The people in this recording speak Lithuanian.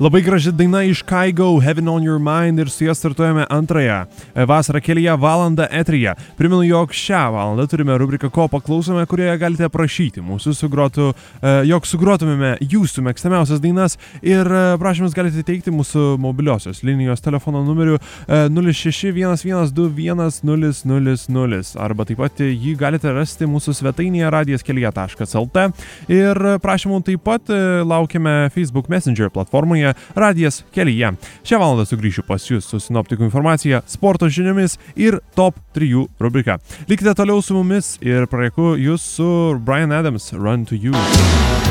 Labai graži daina iš Kygo, Heaven on Your Mind, ir su ją startuojame antrąją vasarą kelyje valandą eteryje. Primenu, jog šią valandą turime rubriką Ko paklausome, kurioje galite prašyti mūsų jog sugrotumėme jūsų mėgstamiausias dainas, ir prašymus galite teikti mūsų mobiliosios linijos telefono numeriu 0611121000 arba taip pat jį galite rasti mūsų svetainėje radijaskelyje.lt, ir prašymų taip pat laukiame Facebook Messenger platformoje Radijas kelyje. Šią valandą sugrįšiu pas jūs su sinoptikų informacija, sporto žiniomis ir top 3 rubrika. Likite toliau su mumis ir praeku jūs su Bryan Adams, Run to You.